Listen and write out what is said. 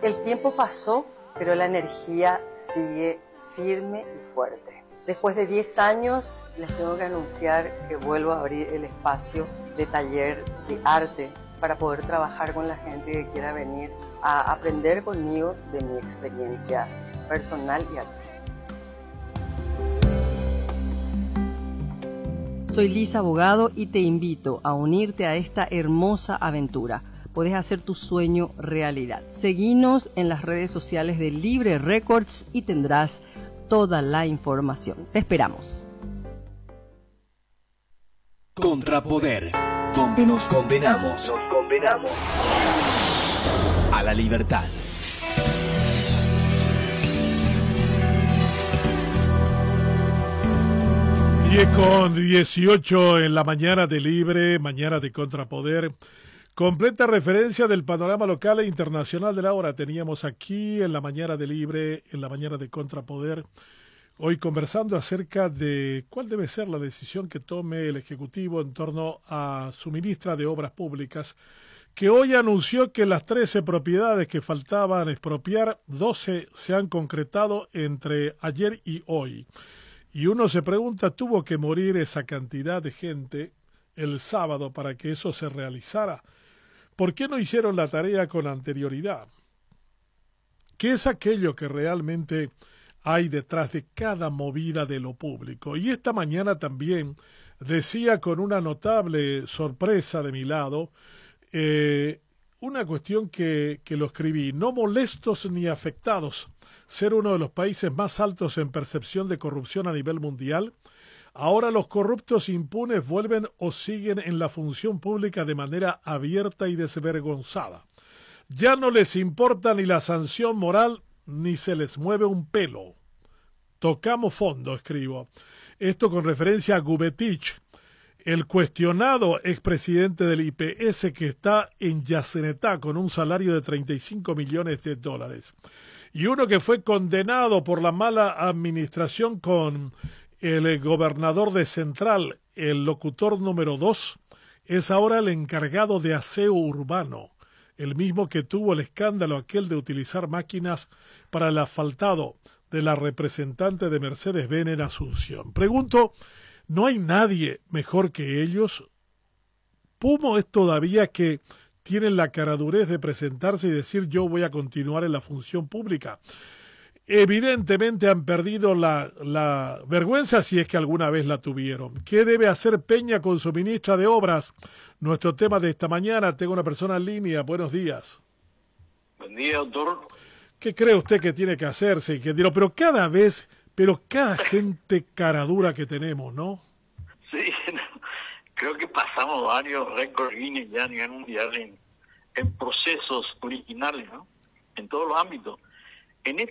El tiempo pasó, pero la energía sigue firme y fuerte. Después de 10 años, les tengo que anunciar que vuelvo a abrir el espacio de taller de arte para poder trabajar con la gente que quiera venir a aprender conmigo de mi experiencia personal y artística. Soy Lisa Abogado y te invito a unirte a esta hermosa aventura. Puedes hacer tu sueño realidad. Seguinos en las redes sociales de Libre Records y tendrás toda la información. Te esperamos. Contrapoder, donde nos condenamos a la libertad. Y con 18 en la mañana de Libre, mañana de Contrapoder. Completa referencia del panorama local e internacional de la hora. Teníamos aquí en la mañana de Libre, en la mañana de Contrapoder, hoy conversando acerca de cuál debe ser la decisión que tome el Ejecutivo en torno a su ministra de Obras Públicas, que hoy anunció que las 13 propiedades que faltaban expropiar, 12 se han concretado entre ayer y hoy. Y uno se pregunta, ¿tuvo que morir esa cantidad de gente el sábado para que eso se realizara? ¿Por qué no hicieron la tarea con anterioridad? ¿Qué es aquello que realmente hay detrás de cada movida de lo público? Y esta mañana también decía con una notable sorpresa de mi lado, una cuestión que lo escribí: no molestos ni afectados, ser uno de los países más altos en percepción de corrupción a nivel mundial. Ahora los corruptos impunes vuelven o siguen en la función pública de manera abierta y desvergonzada. Ya no les importa ni la sanción moral ni se les mueve un pelo. Tocamos fondo, escribo. Esto con referencia a Gubetich, el cuestionado expresidente del IPS que está en Yacenetá con un salario de 35 millones de dólares. Y uno que fue condenado por la mala administración con el gobernador de Central, el locutor número 2, es ahora el encargado de aseo urbano, el mismo que tuvo el escándalo aquel de utilizar máquinas para el asfaltado de la representante de Mercedes-Benz en Asunción. Pregunto, ¿no hay nadie mejor que ellos? Pumo es todavía que tienen la caradurez de presentarse y decir yo voy a continuar en la función pública. Evidentemente han perdido la vergüenza si es que alguna vez la tuvieron. ¿Qué debe hacer Peña con su ministra de Obras? Nuestro tema de esta mañana. Tengo una persona en línea. Buenos días. Buen día, doctor. ¿Qué cree usted que tiene que hacerse, ingeniero? Pero cada gente caradura que tenemos, ¿no? Sí, creo que pasamos varios récords Guinness ya a nivel mundial en procesos originales, ¿no? En todos los ámbitos. En